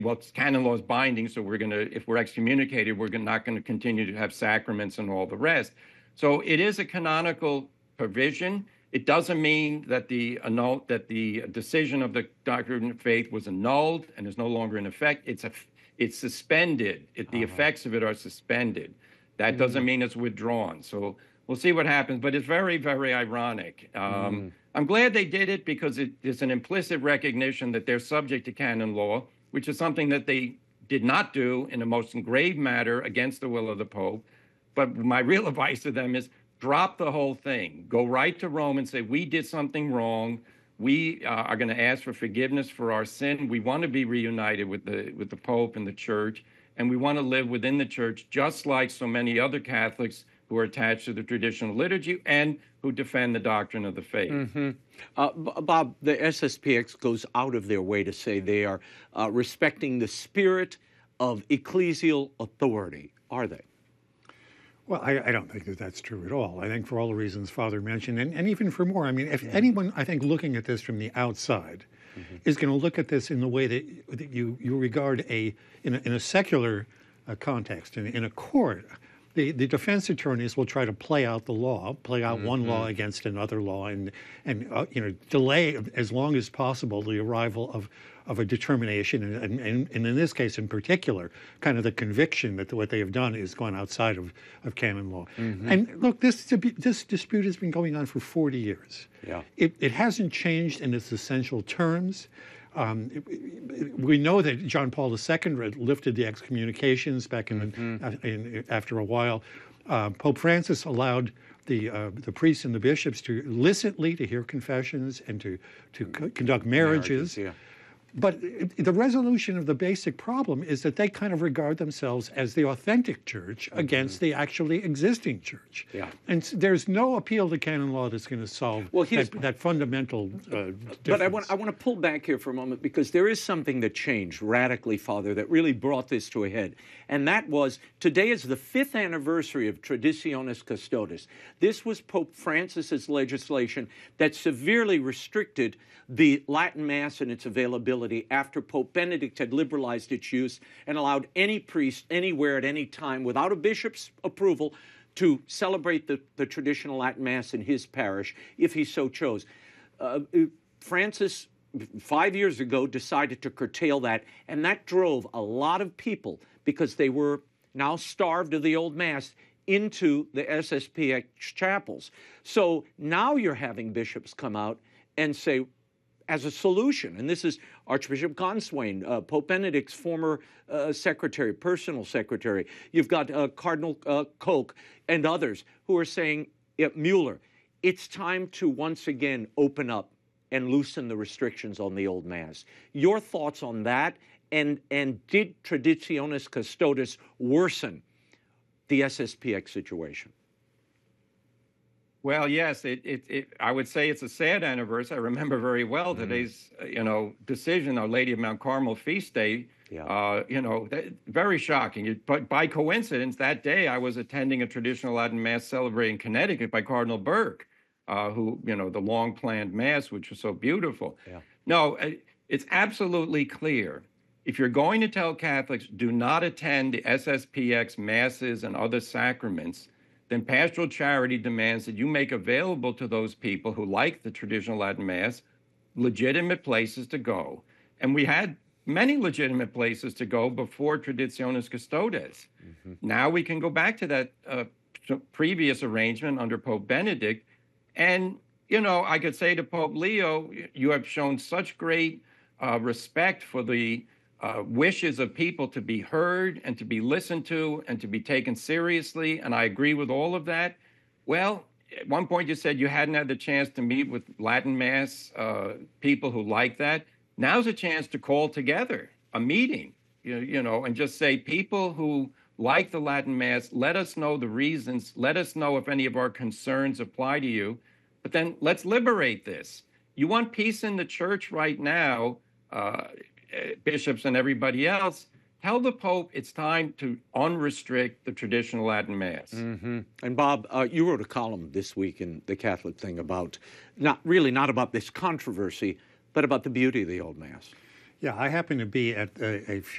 well, canon law is binding, so if we're excommunicated, we're not going to continue to have sacraments and all the rest. So it is a canonical provision. It doesn't mean that the decision of the doctrine of faith was annulled and is no longer in effect. It's suspended. The effects of it are suspended. That doesn't mean it's withdrawn. So we'll see what happens. But it's very, very ironic. I'm glad they did it because it's an implicit recognition that they're subject to canon law, which is something that they did not do in a most grave matter against the will of the Pope. But my real advice to them is drop the whole thing. Go right to Rome and say, we did something wrong. We are going to ask for forgiveness for our sin. We want to be reunited with the Pope and the Church, and we want to live within the Church just like so many other Catholics who are attached to the traditional liturgy and who defend the doctrine of the faith. Bob, the SSPX goes out of their way to say they are respecting the spirit of ecclesial authority. Are they? Well, I don't think that that's true at all. I think for all the reasons Father mentioned, and even for more, I mean, if anyone, I think, looking at this from the outside is going to look at this in the way that you regard in a secular context, in a court, the defense attorneys will try to play out the law, play out one law against another law, and delay as long as possible the arrival of a determination, and in this case in particular, kind of the conviction that what they have done is gone outside of canon law. And look, this dispute has been going on for 40 years. Yeah. It hasn't changed in its essential terms. We know that John Paul II lifted the excommunications back after a while. Pope Francis allowed the priests and the bishops to licitly to hear confessions and to conduct marriages. But the resolution of the basic problem is that they kind of regard themselves as the authentic church against the actually existing church. And there's no appeal to canon law that's going to solve that fundamental difference. But I want to pull back here for a moment, because there is something that changed radically, Father, that really brought this to a head. And that was, today is the 5th anniversary of Traditionis Custodes. This was Pope Francis's legislation that severely restricted the Latin Mass and its availability after Pope Benedict had liberalized its use and allowed any priest anywhere at any time without a bishop's approval to celebrate the traditional Latin Mass in his parish if he so chose. Francis, 5 years ago, decided to curtail that, and that drove a lot of people, because they were now starved of the old Mass, into the SSPX chapels. So now you're having bishops come out and say, as a solution, and this is Archbishop Gonswain, Pope Benedict's former personal secretary. You've got Cardinal Koch and others who are saying, Mueller, it's time to once again open up and loosen the restrictions on the old Mass. Your thoughts on that, and did Traditionis Custodes worsen the SSPX situation? Well, yes, I would say it's a sad anniversary. I remember very well today's, decision, Our Lady of Mount Carmel feast day. Very shocking. But by coincidence, that day I was attending a traditional Latin Mass celebrated in Connecticut by Cardinal Burke, who, the long-planned Mass, which was so beautiful. No, it's absolutely clear. If you're going to tell Catholics, do not attend the SSPX Masses and other sacraments, then pastoral charity demands that you make available to those people who like the traditional Latin Mass legitimate places to go. And we had many legitimate places to go before Traditionis Custodes. Now we can go back to that previous arrangement under Pope Benedict. And, I could say to Pope Leo, you have shown such great respect for the wishes of people to be heard and to be listened to and to be taken seriously, and I agree with all of that. Well, at one point you said you hadn't had the chance to meet with Latin Mass people who like that. Now's a chance to call together a meeting, and just say, people who like the Latin Mass, let us know the reasons, let us know if any of our concerns apply to you, but then let's liberate this. You want peace in the church right now, bishops and everybody else, tell the Pope it's time to unrestrict the traditional Latin Mass. And Bob, you wrote a column this week in The Catholic Thing about, not about this controversy, but about the beauty of the old Mass. Yeah, I happen to be at a few